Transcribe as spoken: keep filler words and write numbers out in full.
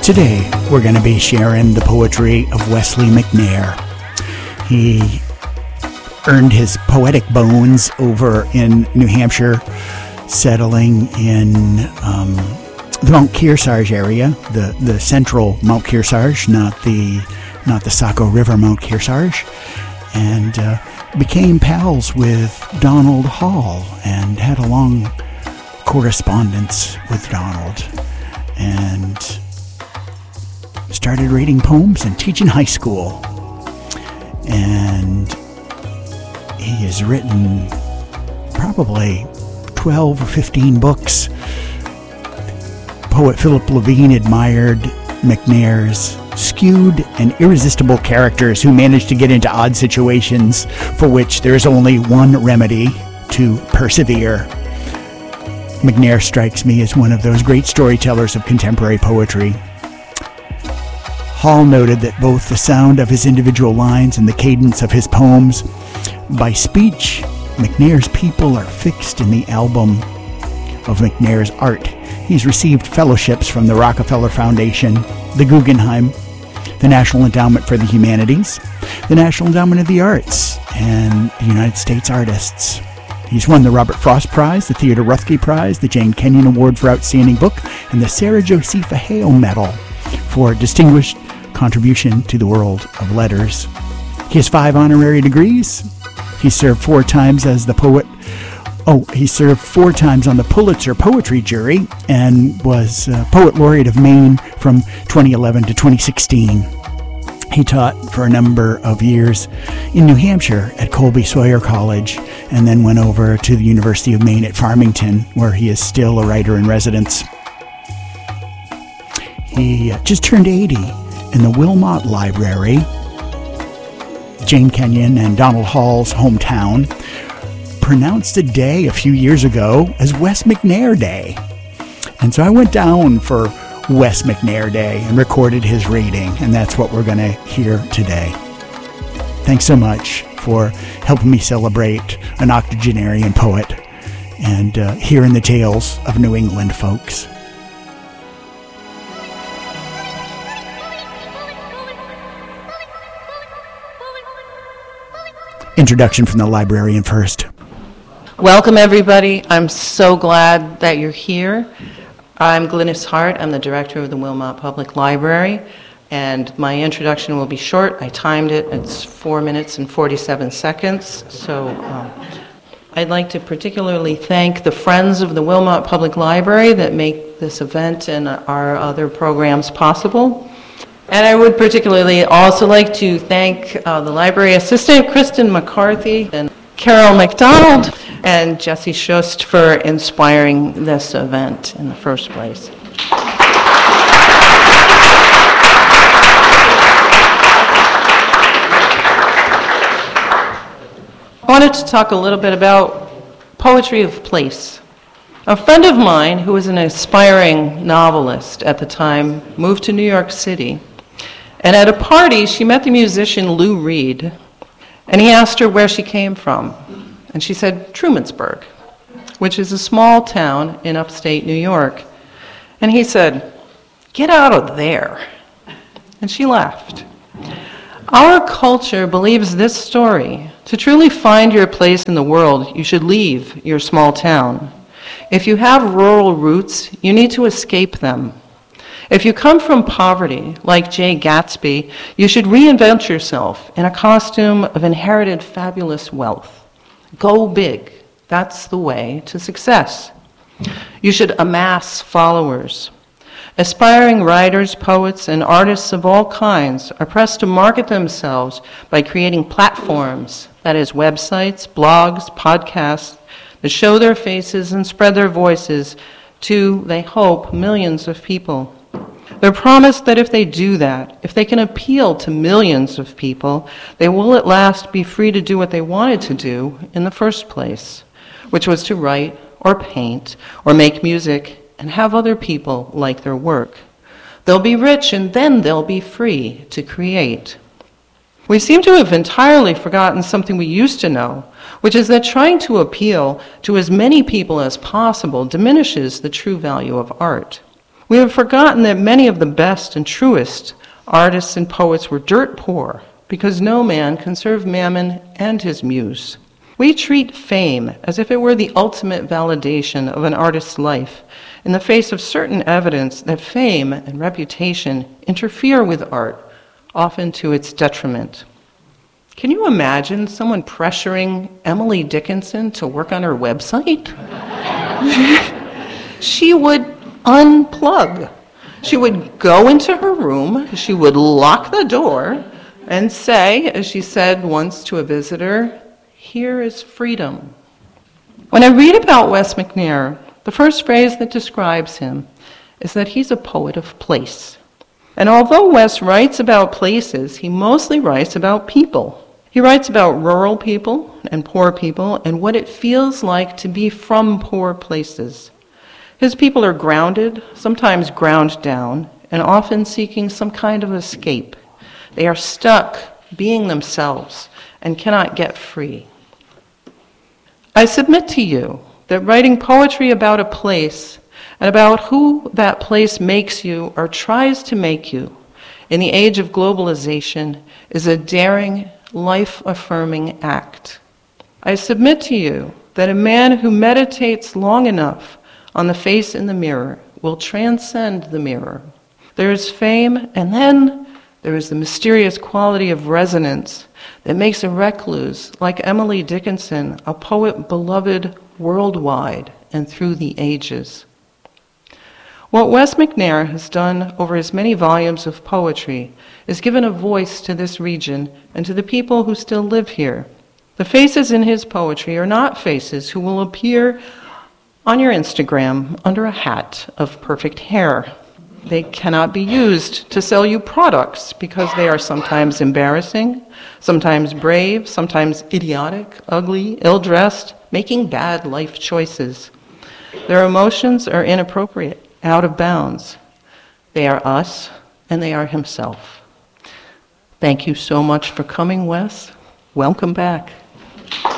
Today, we're going to be sharing the poetry of Wesley McNair. He earned his poetic bones over in New Hampshire, settling in um, the Mount Kearsarge area, the, the central Mount Kearsarge, not the not the Saco River Mount Kearsarge, and uh, became pals with Donald Hall and had a long correspondence with Donald, and started reading poems and teaching high school. And he has written probably twelve or fifteen books. Poet Philip Levine admired McNair's skewed and irresistible characters who managed to get into odd situations for which there is only one remedy: to persevere. McNair strikes me as one of those great storytellers of contemporary poetry. Hall noted that both the sound of his individual lines and the cadence of his poems, by speech, McNair's people are fixed in the album of McNair's art. He's received fellowships from the Rockefeller Foundation, the Guggenheim, the National Endowment for the Humanities, the National Endowment of the Arts, and the United States Artists. He's won the Robert Frost Prize, the Theodore Roethke Prize, the Jane Kenyon Award for Outstanding Book, and the Sarah Josepha Hale Medal for distinguished contribution to the world of letters. He has five honorary degrees. He served four times as the poet. Oh, he served four times on the Pulitzer Poetry Jury and was uh, Poet Laureate of Maine from twenty eleven to twenty sixteen. He taught for a number of years in New Hampshire at Colby Sawyer College, and then went over to the University of Maine at Farmington, where he is still a writer in residence. He uh, just turned eighty in the Wilmot Library, Jane Kenyon and Donald Hall's hometown, pronounced a day a few years ago as Wes McNair Day. And so I went down for Wes McNair Day and recorded his reading, and that's what we're going to hear today. Thanks so much for helping me celebrate an octogenarian poet and uh, hearing the tales of New England folks. Introduction from the librarian first. Welcome, everybody. I'm so glad that you're here. I'm Glynis Hart. I'm the director of the Wilmot Public Library, and my introduction will be short. I timed it. It's four minutes and forty-seven seconds. So um, I'd like to particularly thank the Friends of the Wilmot Public Library that make this event and our other programs possible. And I would particularly also like to thank uh, the library assistant, Kristen McCarthy, and Carol McDonald, and Jesse Schust for inspiring this event in the first place. I wanted to talk a little bit about poetry of place. A friend of mine, who was an aspiring novelist at the time, moved to New York City. And at a party, she met the musician Lou Reed, and he asked her where she came from. And she said, Trumansburg, which is a small town in upstate New York. And he said, get out of there. And she laughed. Our culture believes this story. To truly find your place in the world, you should leave your small town. If you have rural roots, you need to escape them. If you come from poverty, like Jay Gatsby, you should reinvent yourself in a costume of inherited fabulous wealth. Go big. That's the way to success. You should amass followers. Aspiring writers, poets, and artists of all kinds are pressed to market themselves by creating platforms, that is, websites, blogs, podcasts, that show their faces and spread their voices to, they hope, millions of people. They're promised that if they do that, if they can appeal to millions of people, they will at last be free to do what they wanted to do in the first place, which was to write or paint or make music and have other people like their work. They'll be rich and then they'll be free to create. We seem to have entirely forgotten something we used to know, which is that trying to appeal to as many people as possible diminishes the true value of art. We have forgotten that many of the best and truest artists and poets were dirt poor because no man can serve Mammon and his muse. We treat fame as if it were the ultimate validation of an artist's life in the face of certain evidence that fame and reputation interfere with art, often to its detriment. Can you imagine someone pressuring Emily Dickinson to work on her website? She would unplug. She would go into her room, she would lock the door, and say, as she said once to a visitor, "Here is freedom." When I read about Wes McNair, the first phrase that describes him is that he's a poet of place. And although Wes writes about places, he mostly writes about people. He writes about rural people and poor people and what it feels like to be from poor places. His people are grounded, sometimes ground down, and often seeking some kind of escape. They are stuck being themselves and cannot get free. I submit to you that writing poetry about a place and about who that place makes you or tries to make you in the age of globalization is a daring, life-affirming act. I submit to you that a man who meditates long enough on the face in the mirror will transcend the mirror. There is fame, and then there is the mysterious quality of resonance that makes a recluse like Emily Dickinson a poet beloved worldwide and through the ages. What Wes McNair has done over his many volumes of poetry is given a voice to this region and to the people who still live here. The faces in his poetry are not faces who will appear on your Instagram under a hat of perfect hair. They cannot be used to sell you products because they are sometimes embarrassing, sometimes brave, sometimes idiotic, ugly, ill-dressed, making bad life choices. Their emotions are inappropriate, out of bounds. They are us, and they are himself. Thank you so much for coming, Wes. Welcome back.